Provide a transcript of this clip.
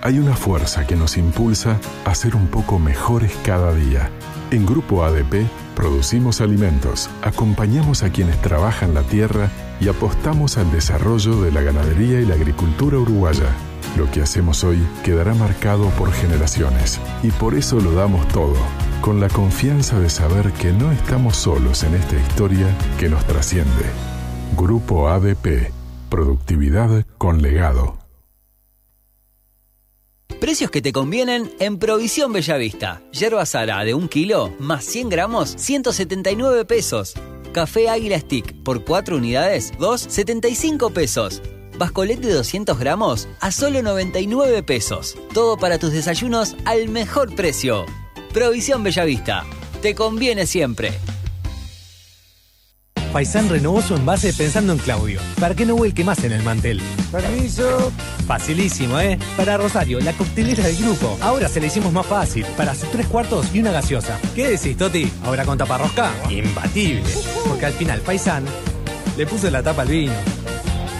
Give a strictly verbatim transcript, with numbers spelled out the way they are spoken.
hay una fuerza que nos impulsa a ser un poco mejores cada día. En Grupo A D P producimos alimentos, acompañamos a quienes trabajan la tierra y apostamos al desarrollo de la ganadería y la agricultura uruguaya. Lo que hacemos hoy quedará marcado por generaciones y por eso lo damos todo, con la confianza de saber que no estamos solos en esta historia que nos trasciende. Grupo A D P, productividad con legado. Precios que te convienen en Provisión Bellavista. Yerba Sara de un kilo más cien gramos, ciento setenta y nueve pesos. Café Águila Stick por cuatro unidades, dos, setenta y cinco pesos. Bascolet de doscientos gramos a solo noventa y nueve pesos. Todo para tus desayunos al mejor precio. Provisión Bellavista. Te conviene siempre. Faisán renovó su envase pensando en Claudio, para que no vuelque más en el mantel. Permiso. Facilísimo, ¿eh? Para Rosario, la coctelera del grupo. Ahora se la hicimos más fácil, para sus tres cuartos y una gaseosa. ¿Qué decís, Toti? ¿Ahora con taparrosca? Imbatible. Porque al final Faisán le puso la tapa al vino.